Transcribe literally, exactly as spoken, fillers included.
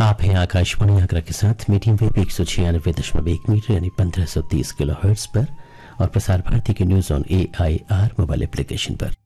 आप हैं आकाशवाणी आगरा के साथ मीडियम वेव एक सौ छियानवे दशमलव एक मीटर यानी पंद्रह सौ तीस किलो हर्ट्ज पर और प्रसार भारती के news on A I R mobile application पर।